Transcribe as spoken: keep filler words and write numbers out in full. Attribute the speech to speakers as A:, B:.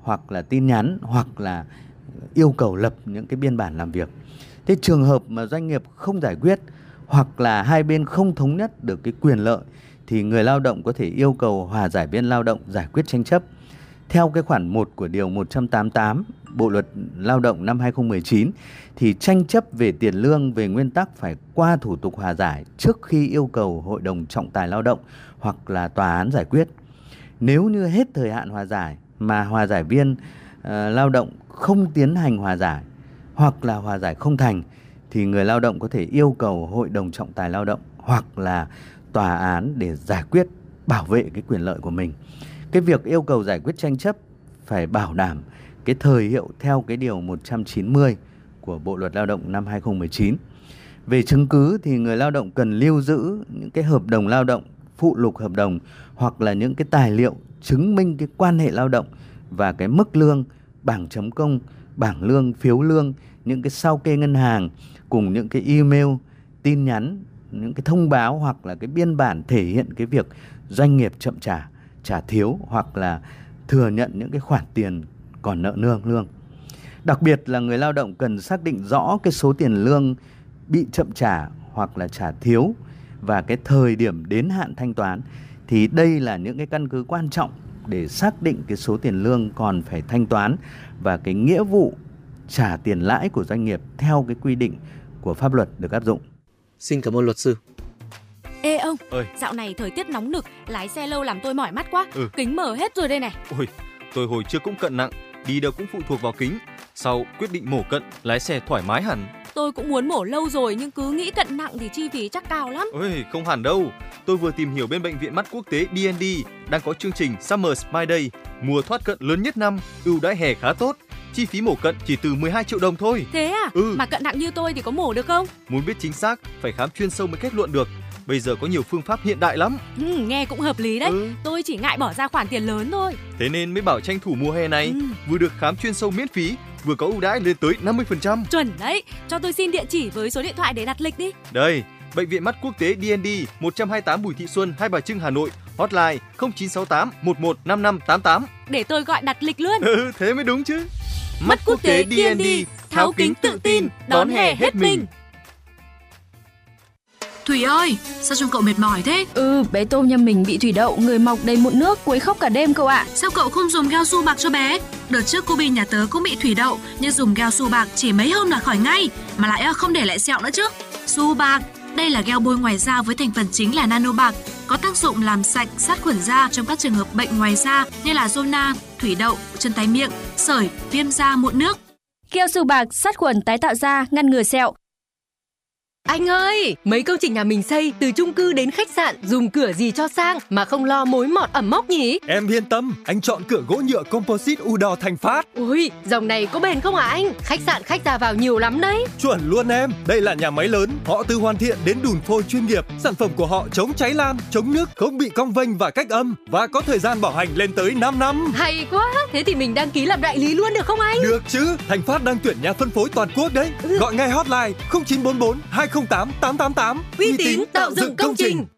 A: hoặc là tin nhắn, hoặc là yêu cầu lập những cái biên bản làm việc. Thế trường hợp mà doanh nghiệp không giải quyết hoặc là hai bên không thống nhất được cái quyền lợi thì người lao động có thể yêu cầu hòa giải viên lao động giải quyết tranh chấp. Theo cái khoản một của điều một trăm tám mươi tám Bộ luật Lao động năm hai không một chín thì tranh chấp về tiền lương về nguyên tắc phải qua thủ tục hòa giải trước khi yêu cầu Hội đồng trọng tài lao động hoặc là tòa án giải quyết. Nếu như hết thời hạn hòa giải mà hòa giải viên uh, lao động không tiến hành hòa giải hoặc là hòa giải không thành thì người lao động có thể yêu cầu Hội đồng trọng tài lao động hoặc là tòa án để giải quyết, bảo vệ cái quyền lợi của mình. Cái việc yêu cầu giải quyết tranh chấp phải bảo đảm cái thời hiệu theo cái điều một trăm chín mươi của Bộ luật Lao động năm hai không một chín. Về chứng cứ thì người lao động cần lưu giữ những cái hợp đồng lao động, phụ lục hợp đồng hoặc là những cái tài liệu chứng minh cái quan hệ lao động và cái mức lương, bảng chấm công, bảng lương, phiếu lương, những cái sao kê ngân hàng cùng những cái email, tin nhắn, những cái thông báo hoặc là cái biên bản thể hiện cái việc doanh nghiệp chậm trả, trả thiếu hoặc là thừa nhận những cái khoản tiền còn nợ nương lương. Đặc biệt là người lao động cần xác định rõ cái số tiền lương bị chậm trả hoặc là trả thiếu và cái thời điểm đến hạn thanh toán. Thì đây là những cái căn cứ quan trọng để xác định cái số tiền lương còn phải thanh toán và cái nghĩa vụ trả tiền lãi của doanh nghiệp theo cái quy định của pháp luật được áp dụng.
B: Xin cảm ơn luật sư.
C: Ê ông,
D: Ơi.
C: Dạo này thời tiết nóng nực, lái xe lâu làm tôi mỏi mắt quá.
D: Ừ.
C: Kính mở hết rồi đây này.
D: Ôi, tôi hồi trước cũng cận nặng, đi đâu cũng phụ thuộc vào kính. Sau quyết định mổ cận, lái xe thoải mái hẳn.
C: Tôi cũng muốn mổ lâu rồi nhưng cứ nghĩ cận nặng thì chi phí chắc cao lắm.
D: Ôi, không hẳn đâu. Tôi vừa tìm hiểu bên bệnh viện mắt quốc tế đê en đê đang có chương trình Summer Smile Day, mùa thoát cận lớn nhất năm, ưu đãi hè khá tốt. Chi phí mổ cận chỉ từ mười hai triệu đồng thôi.
C: Thế à?
D: Ừ.
C: Mà cận nặng như tôi thì có mổ được không?
D: Muốn biết chính xác, phải khám chuyên sâu mới kết luận được. Bây giờ có nhiều phương pháp hiện đại lắm.
C: Ừ, nghe cũng hợp lý đấy.
D: Ừ.
C: Tôi chỉ ngại bỏ ra khoản tiền lớn thôi.
D: Thế nên mới bảo tranh thủ mùa hè này,
C: Ừ.
D: vừa được khám chuyên sâu miễn phí, vừa có ưu đãi lên tới năm mươi phần trăm.
C: Chuẩn đấy. Cho tôi xin địa chỉ với số điện thoại để đặt lịch đi.
D: Đây, bệnh viện mắt quốc tế đê en đê một trăm hai mươi tám Bùi Thị Xuân, Hai Bà Trưng, Hà Nội. Hotline không chín sáu tám một một năm năm tám tám.
C: Để tôi gọi đặt lịch luôn.
D: Ừ, thế mới đúng chứ.
C: Mắt quốc tế đê en đê, tháo kính tự tin, đón hè hết mình.
E: Thủy ơi, sao trông cậu mệt mỏi thế?
F: Ừ, bé Tôm nhà mình bị thủy đậu, người mọc đầy mụn nước, quấy khóc cả đêm cậu ạ.
E: Sao cậu không dùng Gel Su Bạc cho bé? Đợt trước cô Bi nhà tớ cũng bị thủy đậu, nhưng dùng Gel Su Bạc chỉ mấy hôm là khỏi ngay, mà lại không để lại sẹo nữa chứ. Su Bạc, đây là gel bôi ngoài da với thành phần chính là nano bạc, có tác dụng làm sạch, sát khuẩn da trong các trường hợp bệnh ngoài da như là zona, thủy đậu, chân tay miệng, sởi, viêm da, mụn nước.
F: Gel Su Bạc sát khuẩn tái tạo da, ngăn ngừa sẹo.
G: Anh ơi, mấy công trình nhà mình xây từ chung cư đến khách sạn, dùng cửa gì cho sang mà không lo mối mọt ẩm mốc nhỉ?
H: Em yên tâm, anh chọn cửa gỗ nhựa composite Udor Thành Phát.
G: Ui, dòng này có bền không hả anh? Khách sạn khách ra vào nhiều lắm đấy.
H: Chuẩn luôn em, đây là nhà máy lớn, họ từ hoàn thiện đến đùn phôi chuyên nghiệp. Sản phẩm của họ chống cháy lan, chống nước, không bị cong vênh và cách âm và có thời gian bảo hành lên tới năm năm.
G: Hay quá, thế thì mình đăng ký làm đại lý luôn được không anh?
H: Được chứ, Thành Phát đang tuyển nhà phân phối toàn quốc đấy.
G: Ừ.
H: Gọi ngay hotline không chín bốn bốn hai không tám tám tám tám.
G: Uy tín tạo dựng công trình.